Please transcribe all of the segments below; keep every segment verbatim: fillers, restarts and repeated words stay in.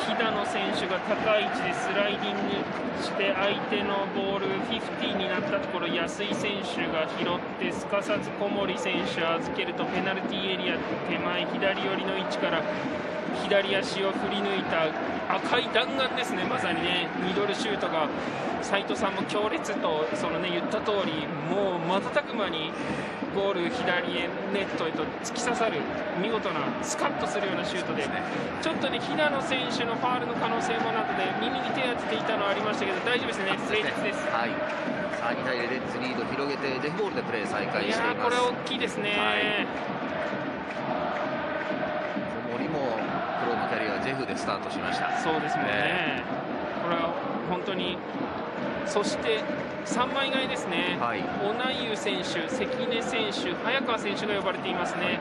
飛騨の選手が高い位置でスライディングして相手のボールフィフティーになったところ、安井選手が拾ってすかさず小森選手預けると、ペナルティーエリア手前左寄りの位置から左足を振り抜いた赤い弾丸ですね。まさにねミドルシュートが斉藤さんも強烈とその、ね、言った通り、もう瞬く間にゴール左へネットへと突き刺さる見事なスカッとするようなシュートで、ちょっとね飛騨の選手のファールの可能性もなので耳に手当てていたのはありましたけど大丈夫ですね。成立です。 はい、さあにたいゼロレッズリード広げてジェフボールでプレー再開しています。 いやこれは大きいですね。はい、 小森もプロのキャリアジェフでスタートしました。 そうですもんね。これは本当に、そしてさんまい買いですね。はい、小名優選手、関根選手、早川選手が呼ばれていますね。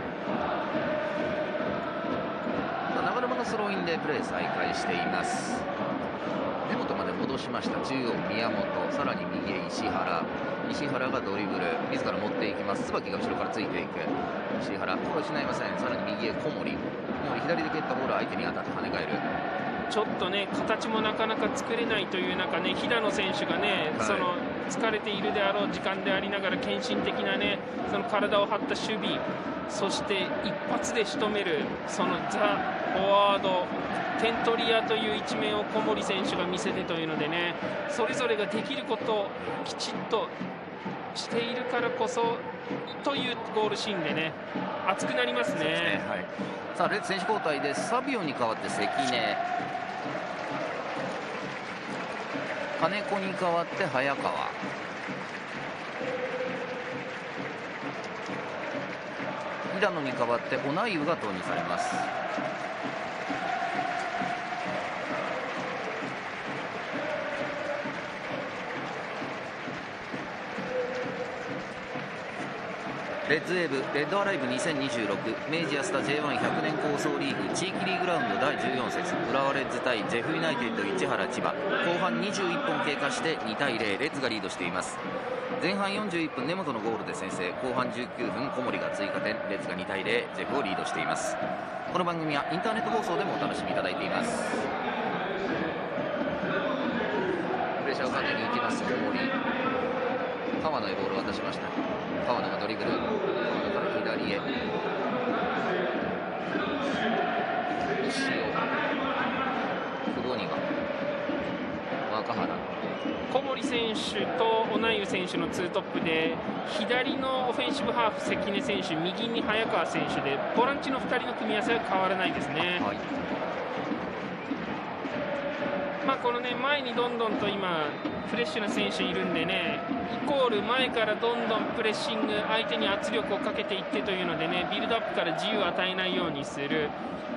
長沼のスローインでプレー再開しています。根本まで戻しました。中央宮本、さらに右へ石原、石原がドリブル自ら持っていきます。椿が後ろからついていく。石原これ失いません。さらに右へ小森、小森左で蹴ったボール相手に当たって跳ね返る。ちょっとね形もなかなか作れないという中ね、飛騨の選手がね、はい、その疲れているであろう時間でありながら献身的なねその体を張った守備、そして一発で仕留めるそのザ・フォワード点取り屋という一面を小森選手が見せてというのでね、それぞれができることをきちっとしているからこそというゴールシーンでね熱くなりますね。そうですね、はい、 さあレッツ選手交代です。サビオに代わって関根、金子に代わって早川、平野に代わって小名優が投入されます。レッズウェーブレッドアライブにせんにじゅうろく明治安田 ジェイワンひゃく 年構想リーグ地域リーグラウンドだいじゅうよん節、浦和レッズ対ジェフユナイテッド市原千葉、後半にじゅういっぽん経過してにたいゼロ、レッズがリードしています。前半よんじゅういっぷん根本のゴールで先制、後半じゅうきゅうふん小森が追加点、レッズがにたいゼロ、ジェフをリードしています。この番組はインターネット放送でもお楽しみいただいています。プレッシャーをかけに行きます小森、川野へボールを渡しました。川野がドリブル、川野から左へ西尾、久保には若原、 小森選手と小名優選手のツートップで、左のオフェンシブハーフ関根選手、右に早川選手でボランチのふたりの組み合わせは変わらないですね。はい、まあこのね前にどんどんと今フレッシュな選手いるんでね、イコール前からどんどんプレッシング、相手に圧力をかけていってというのでね、ビルドアップから自由を与えないようにする。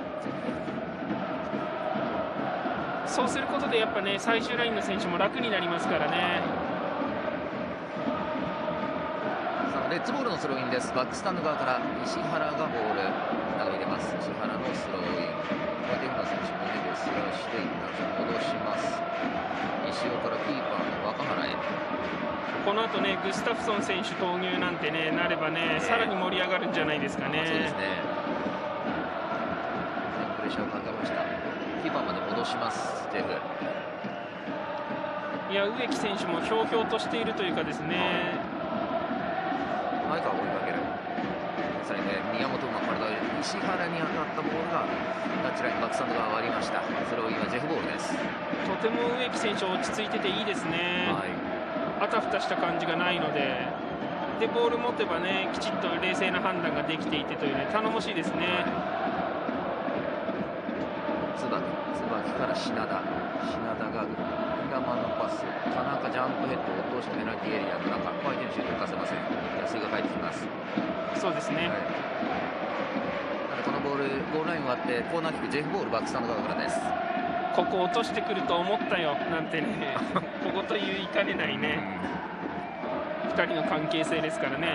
そうすることでやっぱね最終ラインの選手も楽になりますからね。 さあレッツボールのスローインです。バックスタンド側から石原がボール投げ入れます。石原のスローイン、デフナ選手胸でスラッシュで一旦戻します。石尾からキーパーの若原へ。 この後ねグスタフソン選手投入なんてねなればね、えー、さらに盛り上がるんじゃないですかね。 そうですね。プレッシャーをかけました。キーパーまで戻しますジェフ。 いや植木選手もひょうひょうとしているというかですね、 前から追いかける。さらにね宮本の体で石原に当たったボールがタッチラインバックスタンドが割りました。それを今ジェフボールです。 とても植木選手落ち着いてていいですね。はい、あたふたした感じがないので、でボール持てばねきちっと冷静な判断ができていてというね頼もしいですね。 椿、椿から品田、品田が平間のパス、田中ジャンプヘッドを落としてペナルティーエリアの中、相手のシュートを浮かせません。安井が帰ってきます。 そうですね。はい、 このボールゴールライン割ってコーナーキック、ジェフボールバックスタンド側からです。 ここ落としてくると思ったよなんてねここといういかねないねふたりの関係性ですからね。はい、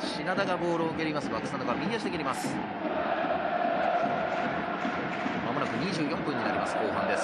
さあ品田がボールを蹴ります。バックスタンドから右足で蹴ります。まもなくにじゅうよんぷんになります。後半です。